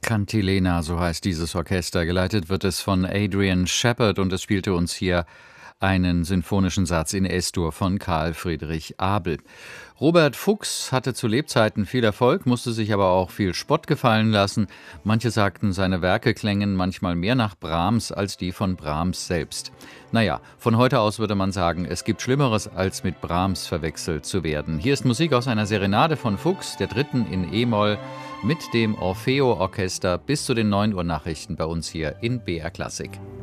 Cantilena, so heißt dieses Orchester. Geleitet wird es von Adrian Shepard und es spielte uns hier einen sinfonischen Satz in S-Dur von Karl Friedrich Abel. Robert Fuchs hatte zu Lebzeiten viel Erfolg, musste sich aber auch viel Spott gefallen lassen. Manche sagten, seine Werke klängen manchmal mehr nach Brahms als die von Brahms selbst. Naja, von heute aus würde man sagen, es gibt Schlimmeres, als mit Brahms verwechselt zu werden. Hier ist Musik aus einer Serenade von Fuchs, der dritten in E-Moll, mit dem Orfeo-Orchester bis zu den 9 Uhr Nachrichten bei uns hier in BR Klassik.